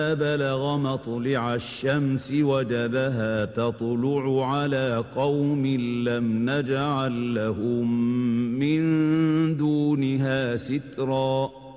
بلغ مطلع الشمس وجدها تطلع على قوم لم نجعل لهم من دونها سترا